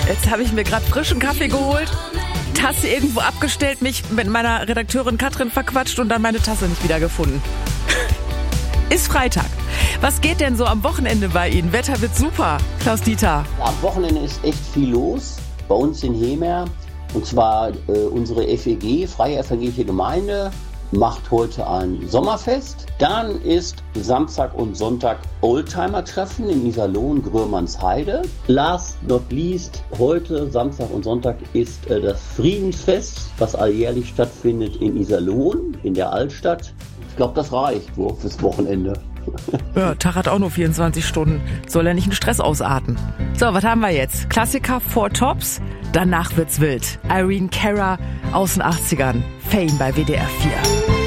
Jetzt habe ich mir gerade frischen Kaffee geholt, Tasse irgendwo abgestellt, mich mit meiner Redakteurin Katrin verquatscht und dann meine Tasse nicht wiedergefunden. Ist Freitag. Was geht denn so am Wochenende bei Ihnen? Wetter wird super, Klaus Dieter. Ja, am Wochenende ist echt viel los bei uns in Hemer. Und zwar unsere FEG, Freie Evangelische Gemeinde, macht heute ein Sommerfest. Dann ist Samstag und Sonntag Oldtimer-Treffen in Iserlohn, Grömernsheide. Last not least, heute, Samstag und Sonntag, ist das Friedensfest, was alljährlich stattfindet in Iserlohn, in der Altstadt. Ich glaube, das reicht fürs Wochenende. Ja, Tag hat auch nur 24 Stunden. Soll er nicht in Stress ausarten. So, was haben wir jetzt? Klassiker, Four Tops. Danach wird's wild. Irene Cara aus den 80ern. Fame bei WDR 4.